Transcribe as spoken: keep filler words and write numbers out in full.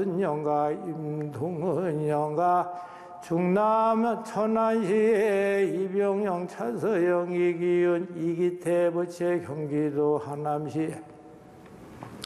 영가 임동은 영가 중남 천안시에 이병영 차서영 이기윤 이기태 부채 경기도 하남시